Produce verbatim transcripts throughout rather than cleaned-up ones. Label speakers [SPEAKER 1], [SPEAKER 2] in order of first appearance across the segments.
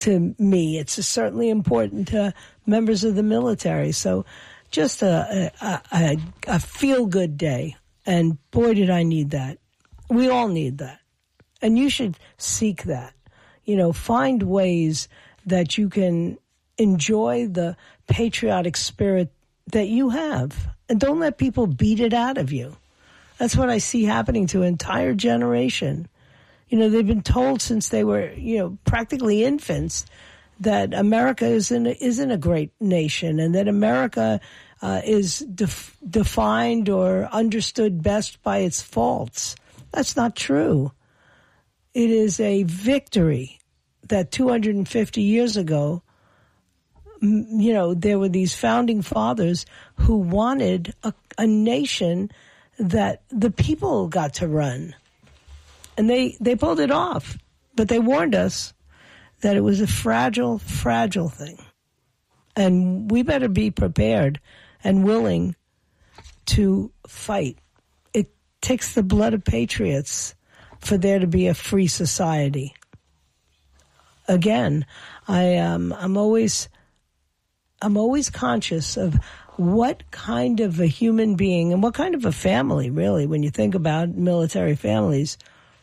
[SPEAKER 1] to me. It's certainly important to members of the military. So just a, a, a, a feel-good day. And boy, did I need that. We all need that. And you should seek that. You know, find ways that you can enjoy the patriotic spirit that you have. And don't let people beat it out of you. That's what I see happening to an entire generation. You know, they've been told since they were, you know, practically infants that America isn't, isn't a great nation and that America uh, is def- defined or understood best by its faults. That's not true. It is a victory that two hundred fifty years ago, you know, there were these founding fathers who wanted a, a nation that the people got to run. And they, they pulled it off. But they warned us that it was a fragile, fragile thing. And we better be prepared and willing to fight. It takes the blood of patriots for there to be a free society. Again, I um, I'm always I'm always conscious of what kind of a human being and what kind of a family, really, when you think about military families,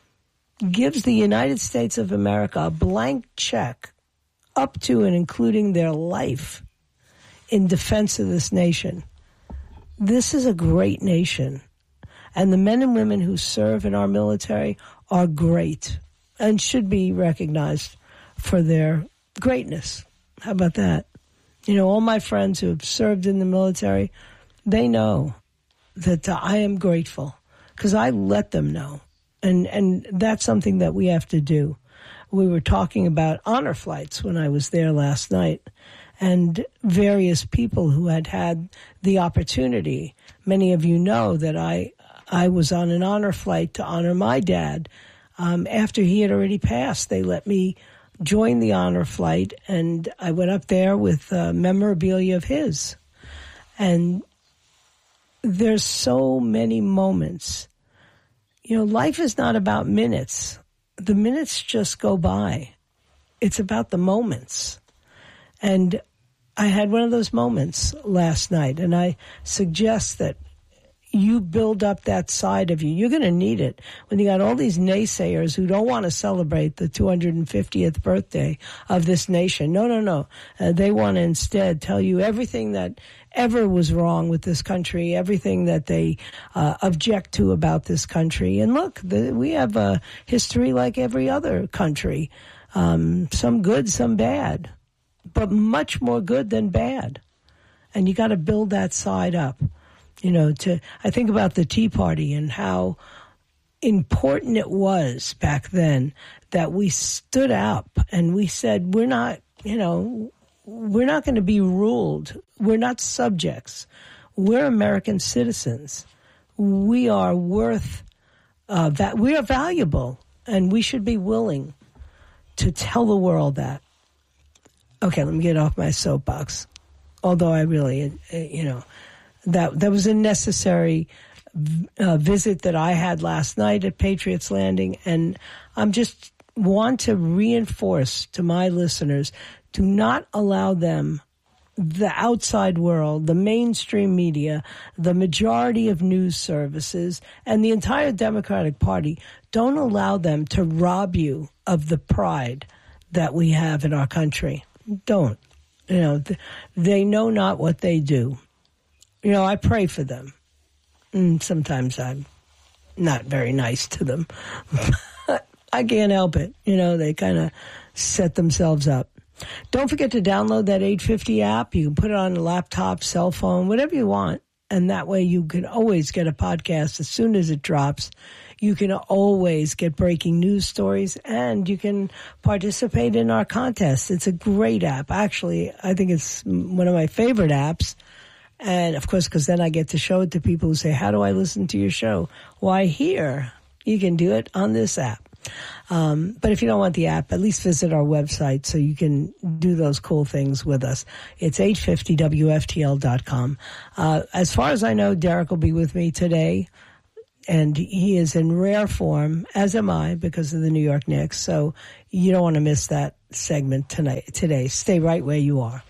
[SPEAKER 1] gives the United States of America a blank check up to and including their life in defense of this nation. This is a great nation. And the men and women who serve in our military are great and should be recognized for their greatness. How about that? You know, all my friends who have served in the military, they know that uh, I am grateful because I let them know. And and that's something that we have to do. We were talking about honor flights when I was there last night, and various people who had had the opportunity. Many of you know that I I was on an honor flight to honor my dad. Um, after he had already passed, they let me join the honor flight, and I went up there with uh, memorabilia of his. And there's so many moments. You know, life is not about minutes. The minutes just go by. It's about the moments. And I had one of those moments last night, and I suggest that you build up that side of you. You're going to need it when you got all these naysayers who don't want to celebrate the two hundred fiftieth birthday of this nation. No, no, no. Uh, they want to instead tell you everything that ever was wrong with this country, everything that they uh, object to about this country. And look, the, we have a history like every other country. Um, some good, some bad, but much more good than bad. And you got to build that side up. You know, to I think about the Tea Party and how important it was back then that we stood up and we said, we're not, you know, we're not going to be ruled. We're not subjects. We're American citizens. We are worth, uh, that we are valuable, and we should be willing to tell the world that. Okay, let me get off my soapbox. Although I really, you know, That that was a necessary uh, visit that I had last night at Patriots Landing, and I'm just want to reinforce to my listeners, do not allow them, the outside world, the mainstream media, the majority of news services, and the entire Democratic Party, don't allow them to rob you of the pride that we have in our country. Don't. You know, they know not what they do. You know, I pray for them. And sometimes I'm not very nice to them. I can't help it. You know, they kind of set themselves up. Don't forget to download that eight fifty app. You can put it on a laptop, cell phone, whatever you want. And that way you can always get a podcast as soon as it drops. You can always get breaking news stories, and you can participate in our contest. It's a great app. Actually, I think it's one of my favorite apps. And, of course, because then I get to show it to people who say, how do I listen to your show? Why, here. You can do it on this app. Um, but if you don't want the app, at least visit our website so you can do those cool things with us. It's eight fifty W F T L dot com. Uh, as far as I know, Derek will be with me today. and he is in rare form, as am I, because of the New York Knicks. So you don't want to miss that segment tonight. Today, stay right where you are.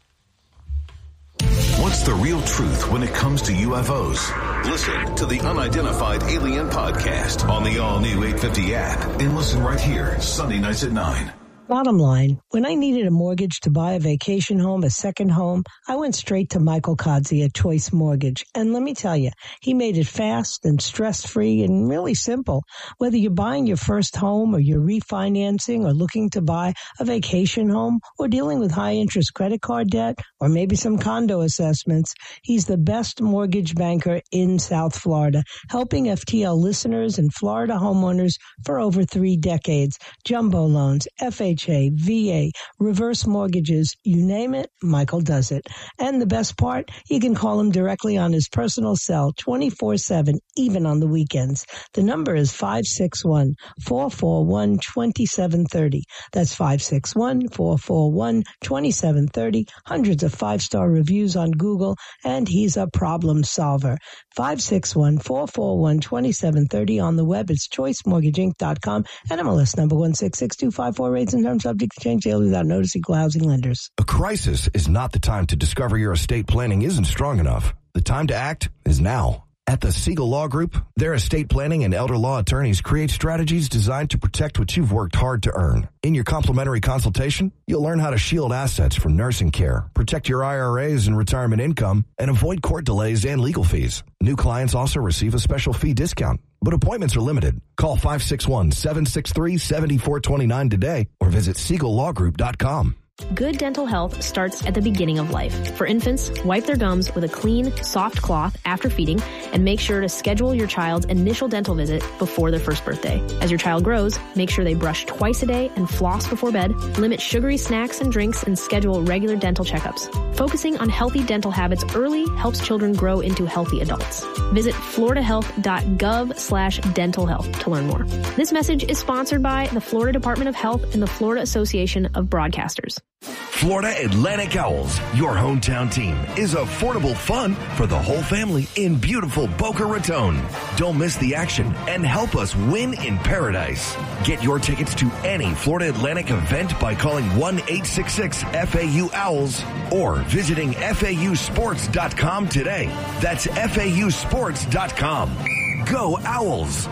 [SPEAKER 2] What's the real truth when it comes to U F Os? Listen to the Unidentified Alien Podcast on the all-new eight fifty app and listen right here, Sunday nights at nine.
[SPEAKER 1] Bottom line, when I needed a mortgage to buy a vacation home, a second home, I went straight to Michael Kodzie at Choice Mortgage. And let me tell you, he made it fast and stress-free and really simple. Whether you're buying your first home or you're refinancing or looking to buy a vacation home or dealing with high-interest credit card debt or maybe some condo assessments, he's the best mortgage banker in South Florida, helping F T L listeners and Florida homeowners for over three decades. Jumbo loans, F H A, V A, reverse mortgages, you name it, Michael does it. And the best part, you can call him directly on his personal cell twenty-four seven, even on the weekends. The number is five six one, four four one, two seven three zero. That's five six one, four four one, two seven three zero. Hundreds of five-star reviews on Google, and he's a problem solver. five six one, four four one, two seven three zero. On the web, it's choice mortgage inc dot com, and M L S number one six six two five four. Rates and terms subject to change daily without notice. Equal housing lenders.
[SPEAKER 3] A crisis is not the time to discover your estate planning isn't strong enough. The time to act is now. At the Siegel Law Group, their estate planning and elder law attorneys create strategies designed to protect what you've worked hard to earn. In your complimentary consultation, you'll learn how to shield assets from nursing care, protect your I R As and retirement income, and avoid court delays and legal fees. New clients also receive a special fee discount, but appointments are limited. Call five six one, seven six three, seven four two nine today or visit siegel law group dot com.
[SPEAKER 4] Good dental health starts at the beginning of life. For infants, wipe their gums with a clean, soft cloth after feeding, and make sure to schedule your child's initial dental visit before their first birthday. As your child grows, make sure they brush twice a day and floss before bed, limit sugary snacks and drinks, and schedule regular dental checkups. Focusing on healthy dental habits early helps children grow into healthy adults. Visit floridahealth.gov slash dental health to learn more. This message is sponsored by the Florida Department of Health and the Florida Association of Broadcasters.
[SPEAKER 3] Florida Atlantic Owls, your hometown team, is affordable fun for the whole family in beautiful Boca Raton. Don't miss the action and help us win in paradise. Get your tickets to any Florida Atlantic event by calling one eight six six F A U Owls or visiting F A U sports dot com today. That's F A U sports dot com. Go Owls!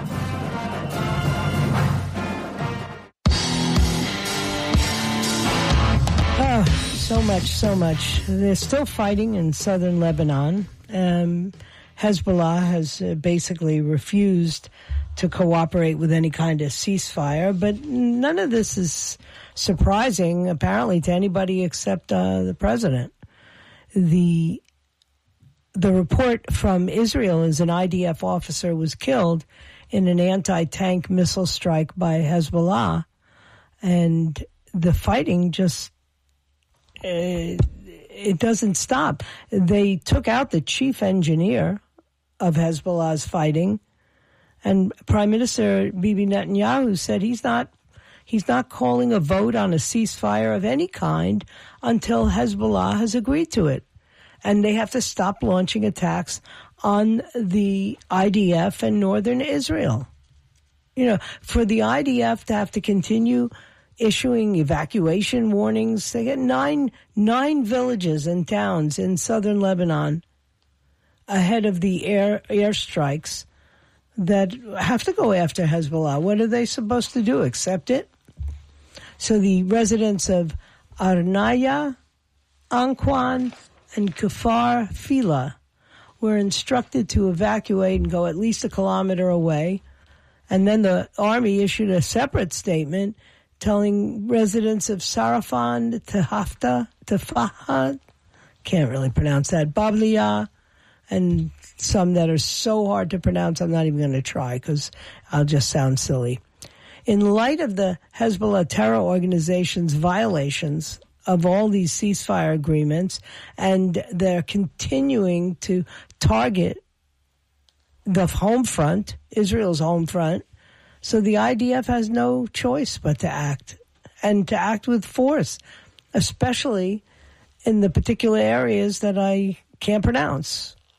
[SPEAKER 1] Oh, so much, so much. They're still fighting in southern Lebanon. Um, Hezbollah has uh, basically refused to cooperate with any kind of ceasefire, but none of this is surprising, apparently, to anybody except uh, the president. The the report from Israel is an I D F officer was killed in an anti-tank missile strike by Hezbollah, and the fighting just Uh, it doesn't stop. They took out the chief engineer of Hezbollah's fighting, and Prime Minister Bibi Netanyahu said he's not he's not calling a vote on a ceasefire of any kind until Hezbollah has agreed to it. And they have to stop launching attacks on the I D F and northern Israel. You know, for the I D F to have to continue issuing evacuation warnings. They get nine nine villages and towns in southern Lebanon ahead of the air airstrikes that have to go after Hezbollah. What are they supposed to do? Accept it? So the residents of Arnaya, Anquan, and Kfar Fila were instructed to evacuate and go at least a kilometer away. And then the army issued a separate statement telling residents of Sarafan, Tehafta, Tefahad, can't really pronounce that, Bablia, and some that are so hard to pronounce, I'm not even going to try because I'll just sound silly. In light of the Hezbollah terror organization's violations of all these ceasefire agreements, and they're continuing to target the home front, Israel's home front, so the I D F has no choice but to act, and to act with force, especially in the particular areas that I can't pronounce.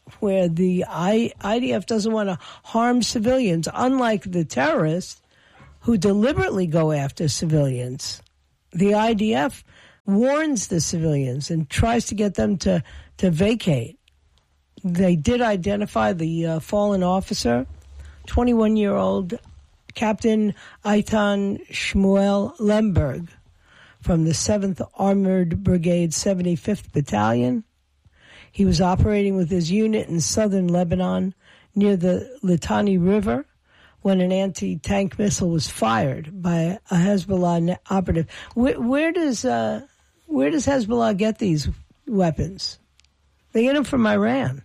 [SPEAKER 1] where the I D F doesn't want to harm civilians, unlike the terrorists who deliberately go after civilians. The I D F warns the civilians and tries to get them to, to vacate. They did identify the uh, fallen officer, twenty-one-year-old Captain Eitan Shmuel Lemberg from the seventh Armored Brigade seventy-fifth Battalion. He was operating with his unit in southern Lebanon near the Litani River when an anti-tank missile was fired by a Hezbollah operative. Where, where does uh, where does Hezbollah get these weapons? They get them from Iran.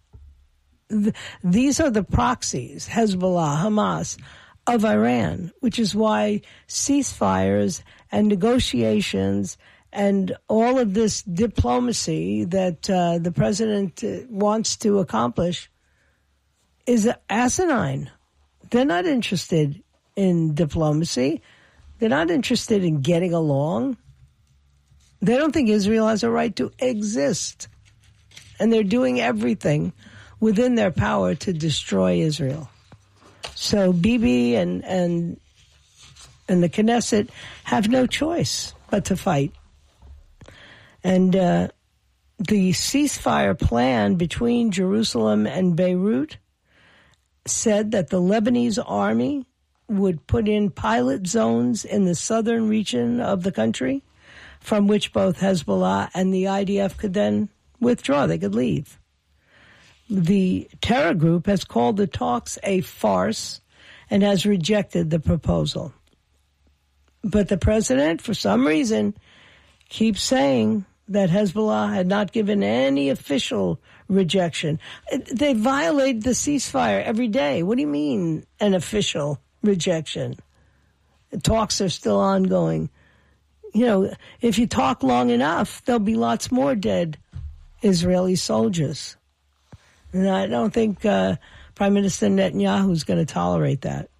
[SPEAKER 1] Th- these are the proxies, Hezbollah, Hamas, of Iran, which is why ceasefires and negotiations and all of this diplomacy that uh, the president wants to accomplish is asinine. They're not interested in diplomacy. They're not interested in getting along. They don't think Israel has a right to exist. And they're doing everything within their power to destroy Israel. So Bibi and and and the Knesset have no choice but to fight. And uh, the ceasefire plan between Jerusalem and Beirut said that the Lebanese army would put in pilot zones in the southern region of the country from which both Hezbollah and the I D F could then withdraw. They could leave. The terror group has called the talks a farce and has rejected the proposal. But the president, for some reason, keeps saying that Hezbollah had not given any official rejection. They violate the ceasefire every day. What do you mean, an official rejection? The talks are still ongoing. You know, if you talk long enough, there'll be lots more dead Israeli soldiers. And I don't think uh, Prime Minister Netanyahu is going to tolerate that.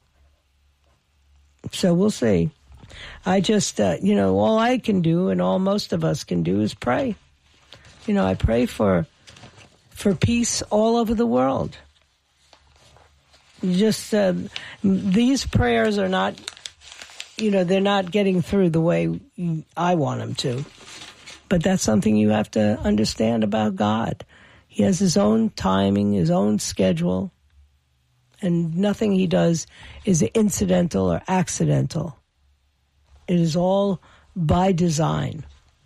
[SPEAKER 1] So we'll see. I just, uh, you know, all I can do and all most of us can do is pray. You know, I pray for for peace all over the world. Just uh, these prayers are not, you know, they're not getting through the way I want them to. But that's something you have to understand about God. He has his own timing, his own schedule, and nothing he does is incidental or accidental. It is all by design.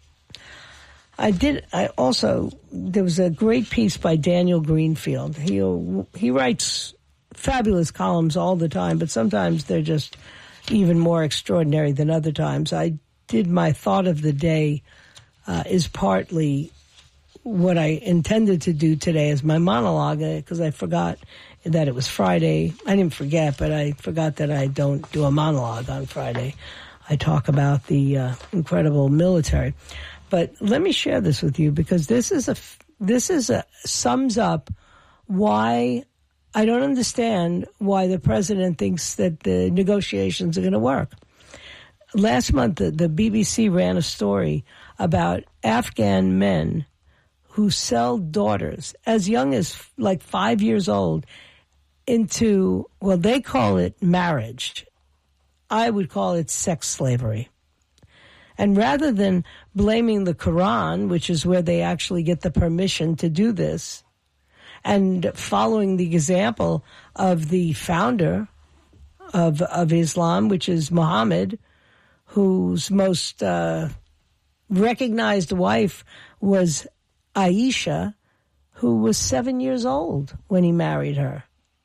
[SPEAKER 1] I did, I also, there was a great piece by Daniel Greenfield. He he writes fabulous columns all the time, but sometimes they're just even more extraordinary than other times. I did my thought of the day uh, is partly what I intended to do today as my monologue, because I forgot that it was Friday. I didn't forget, but I forgot that I don't do a monologue on Friday. I talk about the uh, incredible military. But let me share this with you, because this is a this is a sums up why I don't understand why the president thinks that the negotiations are going to work. Last month, the, the B B C ran a story about Afghan men who sell daughters as young as like five years old into, well, they call it marriage. I would call it sex slavery. And rather than blaming the Quran, which is where they actually get the permission to do this, and following the example of the founder of of Islam, which is Muhammad, whose most uh, recognized wife was Aisha, who was seven years old when he married her.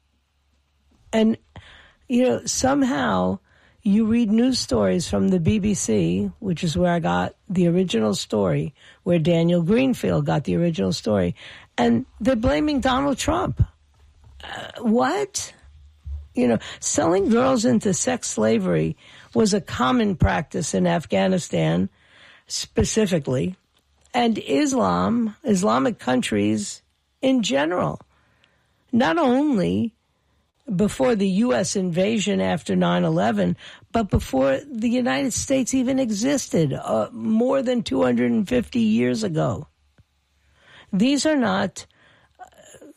[SPEAKER 1] And, you know, somehow you read news stories from the B B C, which is where I got the original story, where Daniel Greenfield got the original story, and they're blaming Donald Trump. Uh, what? You know, selling girls into sex slavery was a common practice in Afghanistan specifically, and Islam, Islamic countries in general. Not only before the U S invasion after nine eleven, but before the United States even existed, uh, more than two hundred fifty years ago. These are not uh,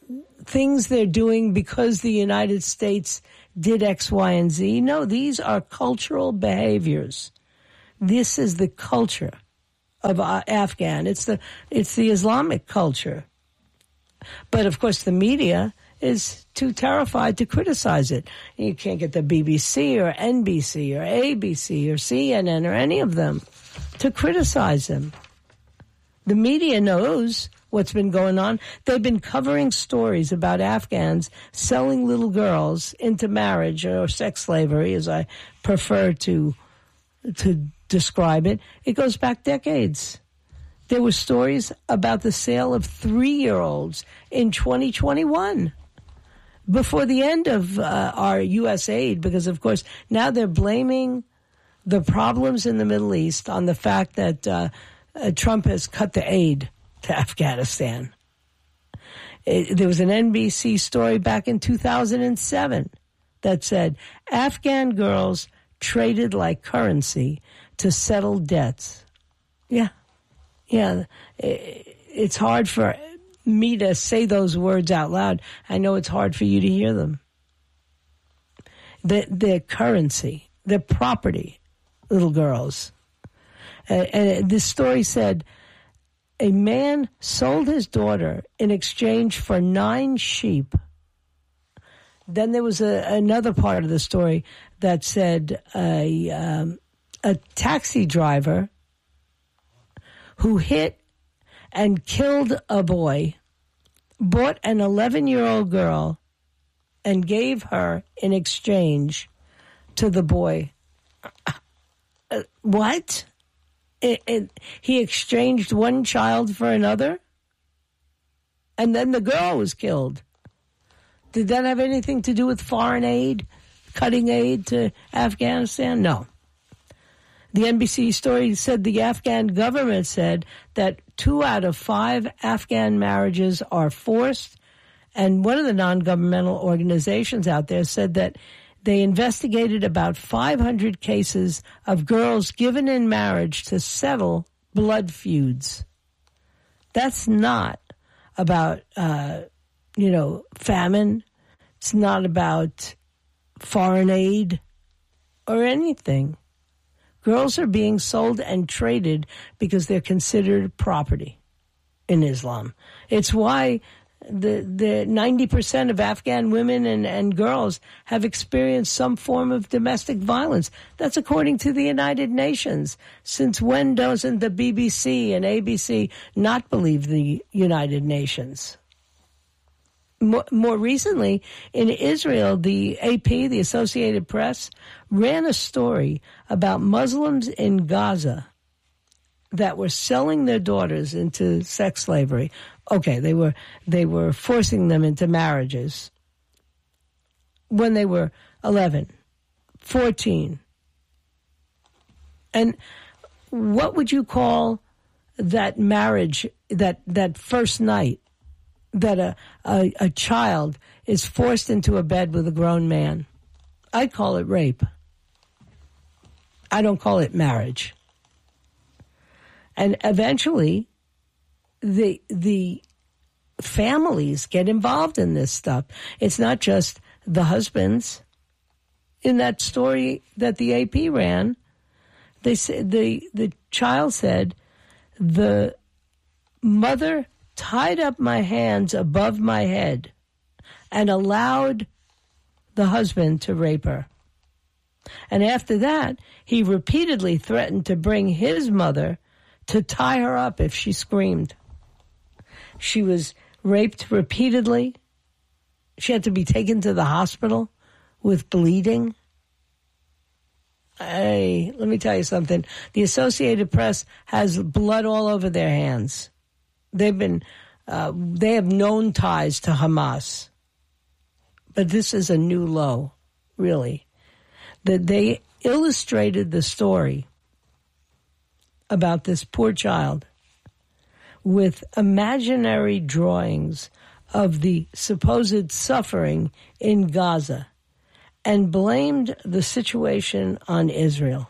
[SPEAKER 1] things they're doing because the United States did X, Y, and Z. No, these are cultural behaviors. This is the culture of uh, Afghan. It's the it's the Islamic culture. But, of course, the media is too terrified to criticize it. You can't get the B B C or N B C or A B C or C N N or any of them to criticize them. The media knows what's been going on. They've been covering stories about Afghans selling little girls into marriage or sex slavery, as I prefer to to describe it. It goes back decades. There were stories about the sale of three-year-olds in twenty twenty-one, before the end of uh, our U S aid, because, of course, now they're blaming the problems in the Middle East on the fact that uh, uh, Trump has cut the aid to Afghanistan. It, there was an N B C story back in two thousand seven that said Afghan girls traded like currency to settle debts. Yeah. Yeah. It, it's hard for me to say those words out loud. I know it's hard for you to hear them. The, their currency, their property, little girls. Uh, and this story said, a man sold his daughter in exchange for nine sheep. Then there was a, another part of the story that said a, um, a taxi driver who hit and killed a boy bought an eleven-year-old girl and gave her in exchange to the boy. Uh, what? It, it, he exchanged one child for another? And then the girl was killed. Did that have anything to do with foreign aid, cutting aid to Afghanistan? No. The N B C story said the Afghan government said that two out of five Afghan marriages are forced, and one of the non-governmental organizations out there said that they investigated about five hundred cases of girls given in marriage to settle blood feuds. That's not about, uh, you know, famine. It's not about foreign aid or anything. Girls are being sold and traded because they're considered property in Islam. It's why the the ninety percent of Afghan women and, and girls have experienced some form of domestic violence. That's according to the United Nations. Since when doesn't the B B C and A B C not believe the United Nations? More, more recently, in Israel, the A P, the Associated Press, ran a story about Muslims in Gaza that were selling their daughters into sex slavery. Okay, they were they were forcing them into marriages when they were eleven, fourteen. And what would you call that marriage, that, that first night that a, a, a child is forced into a bed with a grown man? I call it rape. I don't call it marriage. And eventually, the the families get involved in this stuff. It's not just the husbands. In that story that the A P ran, they said the the child said, the mother tied up my hands above my head and allowed the husband to rape her. And after that, he repeatedly threatened to bring his mother to tie her up if she screamed. She was raped repeatedly. She had to be taken to the hospital with bleeding. Hey, let me tell you something. The Associated Press has blood all over their hands. They've been, uh, they have known ties to Hamas. But this is a new low, really. That they illustrated the story about this poor child with imaginary drawings of the supposed suffering in Gaza and blamed the situation on Israel.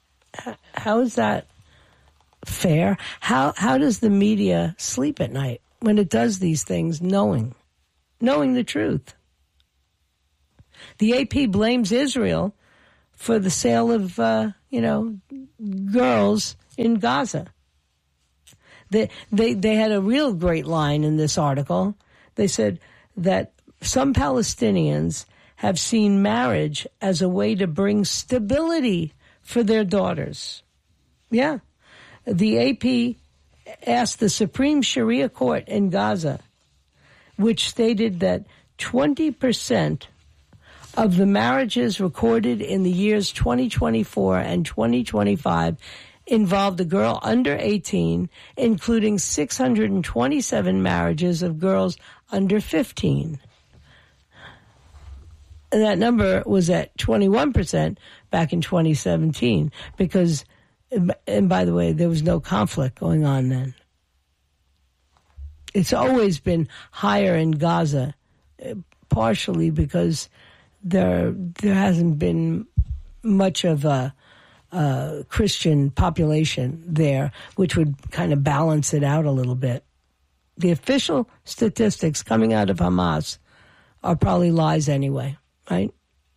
[SPEAKER 1] How is that fair? How how does the media sleep at night when it does these things, knowing, knowing the truth. The A P blames Israel for the sale of, uh, you know, girls in Gaza. They, they, they had a real great line in this article. They said that some Palestinians have seen marriage as a way to bring stability for their daughters. Yeah. The A P asked the Supreme Sharia Court in Gaza, which stated that twenty percent of the marriages recorded in the years twenty twenty-four and twenty twenty-five involved a girl under eighteen, including six hundred twenty-seven marriages of girls under fifteen. And that number was at twenty-one percent back in twenty seventeen because, and by the way, there was no conflict going on then. It's always been higher in Gaza, partially because there there hasn't been much of a, a Christian population there, which would kind of balance it out a little bit. The official statistics coming out of Hamas are probably lies anyway, right?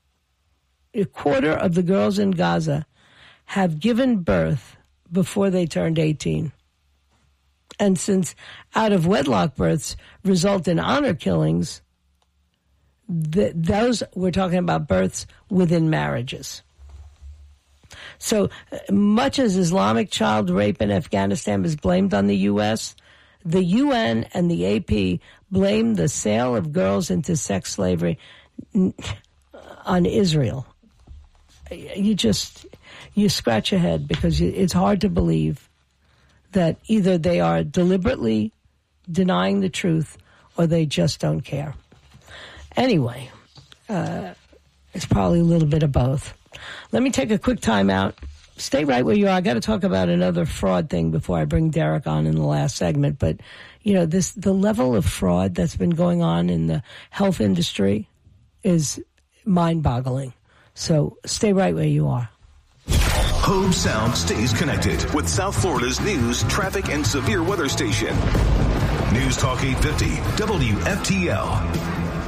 [SPEAKER 1] A quarter of the girls in Gaza have given birth before they turned eighteen. And since out-of-wedlock births result in honor killings, th- those, we're talking about births within marriages. So much as Islamic child rape in Afghanistan is blamed on the U S, the U N and the A P blame the sale of girls into sex slavery on Israel. You just, you scratch your head because it's hard to believe that either they are deliberately denying the truth or they just don't care. Anyway, uh, it's probably a little bit of both. Let me take a quick time out. Stay right where you are. I got to talk about another fraud thing before I bring Derek on in the last segment. But, you know, this the level of fraud that's been going on in the health industry is mind-boggling. So stay right where you are.
[SPEAKER 2] Hobe Sound stays connected with South Florida's news, traffic, and severe weather station. News Talk eight fifty, W F T L.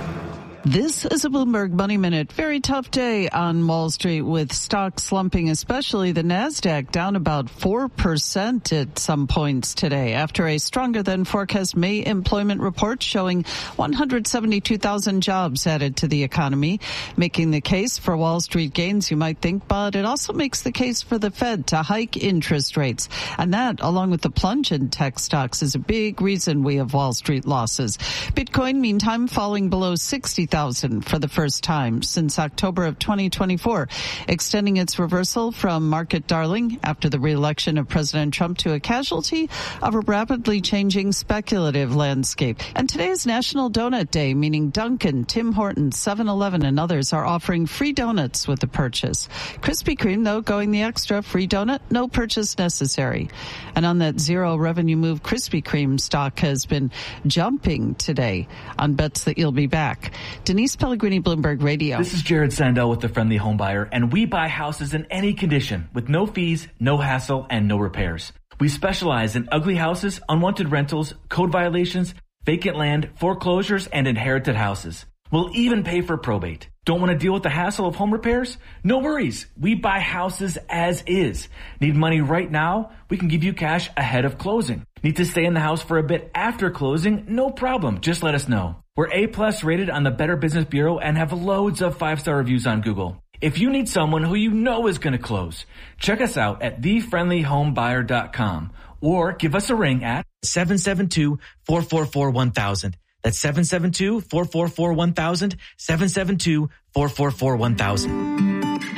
[SPEAKER 5] This is a Bloomberg Money Minute. Very tough day on Wall Street with stocks slumping, especially the NASDAQ down about four percent at some points today after a stronger than forecast May employment report showing one hundred seventy-two thousand jobs added to the economy, making the case for Wall Street gains, you might think, but it also makes the case for the Fed to hike interest rates. And that, along with the plunge in tech stocks, is a big reason we have Wall Street losses. Bitcoin, meantime, falling below sixty thousand for the first time since October of twenty twenty-four, extending its reversal from market darling after the re-election of President Trump to a casualty of a rapidly changing speculative landscape. And today is National Donut Day, meaning Dunkin', Tim Hortons, seven eleven, and others are offering free donuts with the purchase. Krispy Kreme, though, going the extra, free donut, no purchase necessary. And on that zero revenue move, Krispy Kreme stock has been jumping today on bets that you'll be back. Denise Pellegrini, Bloomberg Radio.
[SPEAKER 6] This is Jared Sandell with The Friendly Home Buyer, and we buy houses in any condition with no fees, no hassle, and no repairs. We specialize in ugly houses, unwanted rentals, code violations, vacant land, foreclosures, and inherited houses. We'll even pay for probate. Don't want to deal with the hassle of home repairs? No worries. We buy houses as is. Need money right now? We can give you cash ahead of closing. Need to stay in the house for a bit after closing? No problem. Just let us know. We're A-plus rated on the Better Business Bureau and have loads of five-star reviews on Google. If you need someone who you know is going to close, check us out at the friendly home buyer dot com or give us a ring at
[SPEAKER 7] seven seven two, four four four, one thousand. That's seven seven two, four four four, one thousand, seven seven two, four four four, one thousand.